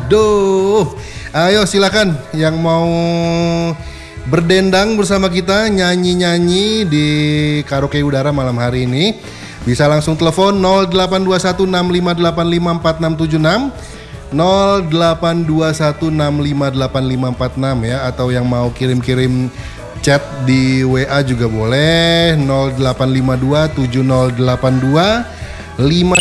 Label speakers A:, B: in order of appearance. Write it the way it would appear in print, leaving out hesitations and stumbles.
A: Aduh, ayo silakan yang mau berdendang bersama kita nyanyi-nyanyi di karaoke udara malam hari ini bisa langsung telepon 082165854676 0821658546 ya, atau yang mau kirim-kirim chat di WA juga boleh 0852 7082 5